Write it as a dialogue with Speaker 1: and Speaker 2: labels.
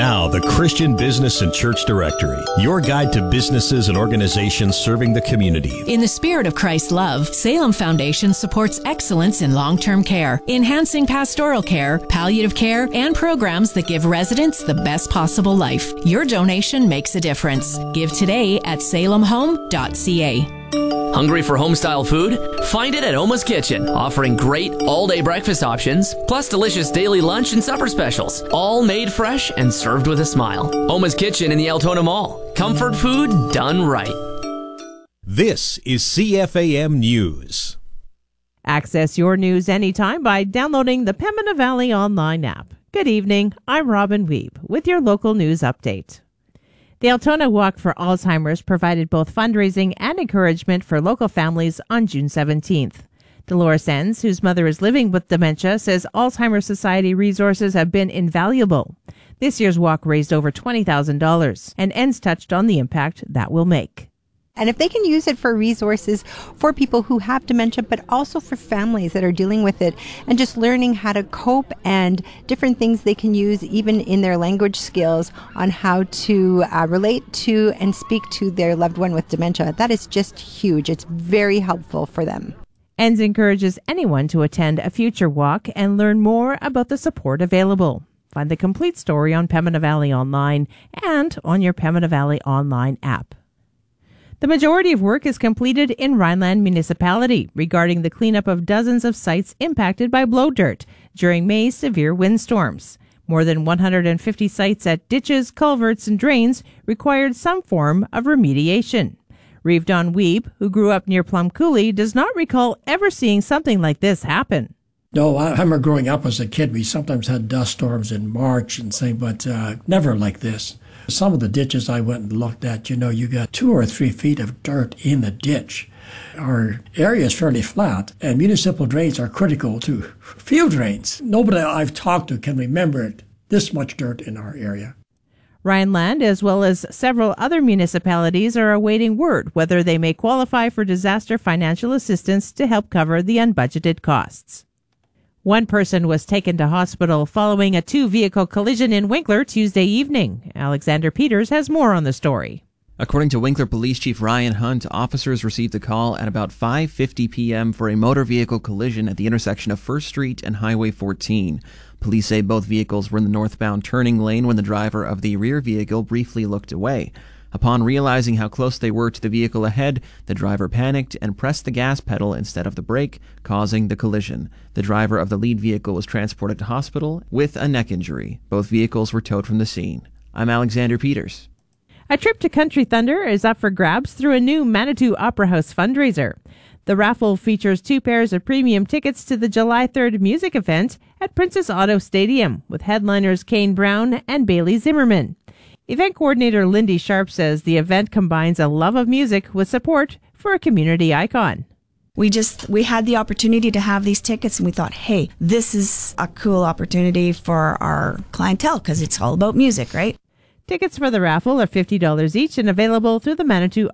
Speaker 1: Now, the Christian Business and Church Directory, your guide to businesses and organizations serving the community.
Speaker 2: In the spirit of Christ's love, Salem Foundation supports excellence in long-term care, enhancing pastoral care, palliative care, and programs that give residents the best possible life. Your donation makes a difference. Give today at salemhome.ca.
Speaker 3: Hungry for home-style food? Find it at Oma's Kitchen, offering great all-day breakfast options, plus delicious daily lunch and supper specials, all made fresh and served with a smile. Oma's Kitchen in the Altona Mall. Comfort food done right.
Speaker 1: This is CFAM News.
Speaker 4: Access your news anytime by downloading the Pembina Valley Online app. Good evening, I'm Robin Weeb with your local news update. The Altona Walk for Alzheimer's provided both fundraising and encouragement for local families on June 17th. Dolores Enns, whose mother is living with dementia, says Alzheimer's Society resources have been invaluable. This year's walk raised over $20,000, and Enns touched on the impact that will make.
Speaker 5: And if they can use it for resources for people who have dementia, but also for families that are dealing with it and just learning how to cope and different things they can use even in their language skills on how to relate to and speak to their loved one with dementia, that is just huge. It's very helpful for them.
Speaker 4: Enns encourages anyone to attend a future walk and learn more about the support available. Find the complete story on Pembina Valley Online and on your Pembina Valley Online app. The majority of work is completed in Rhineland Municipality regarding the cleanup of dozens of sites impacted by blow dirt during May's severe windstorms. More than 150 sites at ditches, culverts, and drains required some form of remediation. Reeve Don Weeb, who grew up near Plum Coulee, does not recall ever seeing something like this happen.
Speaker 6: No, I remember growing up as a kid, we sometimes had dust storms in March and things, but never like this. Some of the ditches I went and looked at, you got 2 or 3 feet of dirt in the ditch. Our area is fairly flat, and municipal drains are critical to field drains. Nobody I've talked to can remember this much dirt in our area.
Speaker 4: Rhineland, as well as several other municipalities, are awaiting word whether they may qualify for disaster financial assistance to help cover the unbudgeted costs. One person was taken to hospital following a 2-vehicle collision in Winkler Tuesday evening. Alexander Peters has more on the story.
Speaker 7: According to Winkler Police Chief Ryan Hunt, officers received a call at about 5:50 p.m. for a motor vehicle collision at the intersection of First Street and Highway 14. Police say both vehicles were in the northbound turning lane when the driver of the rear vehicle briefly looked away. Upon realizing how close they were to the vehicle ahead, the driver panicked and pressed the gas pedal instead of the brake, causing the collision. The driver of the lead vehicle was transported to hospital with a neck injury. Both vehicles were towed from the scene. I'm Alexander Peters.
Speaker 4: A trip to Country Thunder is up for grabs through a new Manitou Opera House fundraiser. The raffle features 2 pairs of premium tickets to the July 3rd music event at Princess Auto Stadium with headliners Kane Brown and Bailey Zimmerman. Event coordinator Lindy Sharp says the event combines a love of music with support for a community icon.
Speaker 8: We had the opportunity to have these tickets, and we thought, hey, this is a cool opportunity for our clientele because it's all about music, right?
Speaker 4: Tickets for the raffle are $50 each and available through the Manitou